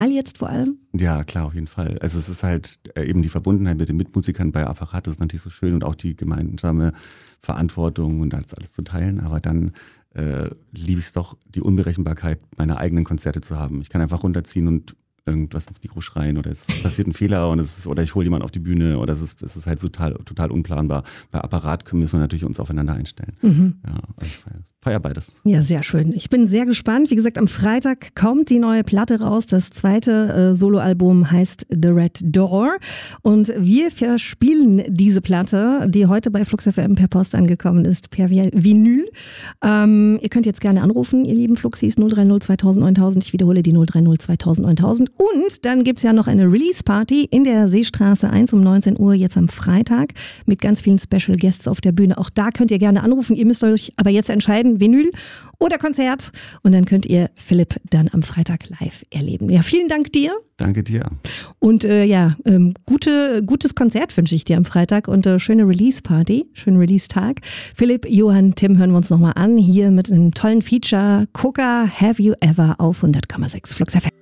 jetzt vor allem? Ja, klar, auf jeden Fall. Also es ist halt eben die Verbundenheit mit den Mitmusikern bei Apparat, das ist natürlich so schön und auch die gemeinsame Verantwortung und alles zu teilen. Aber dann liebe ich es doch, die Unberechenbarkeit meiner eigenen Konzerte zu haben. Ich kann einfach runterziehen und irgendwas ins Mikro schreien oder es passiert ein Fehler oder ich hole jemanden auf die Bühne oder es ist halt total unplanbar. Bei Apparat müssen wir natürlich uns aufeinander einstellen. Ja, also ich feiere beides. Ja, sehr schön. Ich bin sehr gespannt. Wie gesagt, am Freitag kommt die neue Platte raus. Das zweite Soloalbum heißt The Red Door. Und wir verspielen diese Platte, die heute bei Flux FM per Post angekommen ist, per Vinyl. Ihr könnt jetzt gerne anrufen, ihr lieben Fluxis, 030 2000 9000. Ich wiederhole die 030 2000 9000. Und dann gibt's ja noch eine Release-Party in der Seestraße 1 um 19 Uhr jetzt am Freitag mit ganz vielen Special Guests auf der Bühne. Auch da könnt ihr gerne anrufen. Ihr müsst euch aber jetzt entscheiden, Vinyl oder Konzert. Und dann könnt ihr Philipp dann am Freitag live erleben. Ja, vielen Dank dir. Danke dir. Und gutes Konzert wünsche ich dir am Freitag und schöne Release-Party, schönen Release-Tag. Philipp, Johann, Tim hören wir uns nochmal an. Hier mit einem tollen Feature. Coca, Have You Ever auf 100,6 Flux FM.